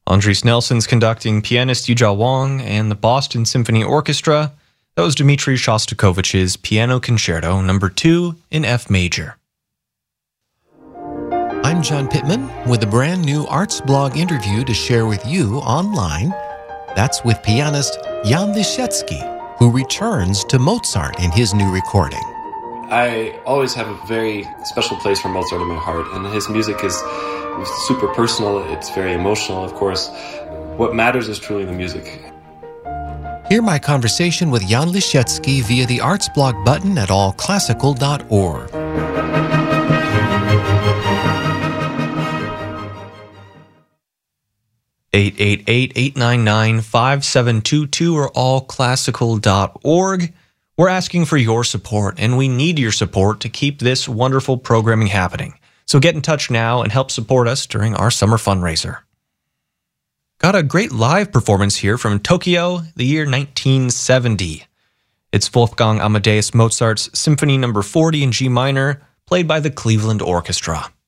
Andres Nelson's conducting pianist Yujia Wang and the Boston Symphony Orchestra. That was Dmitri Shostakovich's Piano Concerto No. 2 in F major. I'm John Pittman with a brand new Arts Blog interview to share with you online. That's with pianist Jan Lisiecki, who returns to Mozart in his new recording. I always have a very special place for Mozart in my heart, and his music is super personal. It's very emotional, of course. What matters is truly the music. Hear my conversation with Jan Lisiecki via the Arts Blog button at allclassical.org. (888-899-5722) or allclassical.org. We're asking for your support, and we need your support to keep this wonderful programming happening. So get in touch now and help support us during our summer fundraiser. Got a great live performance here from Tokyo, the year 1970. It's Wolfgang Amadeus Mozart's Symphony No. 40 in G minor, played by the Cleveland Orchestra.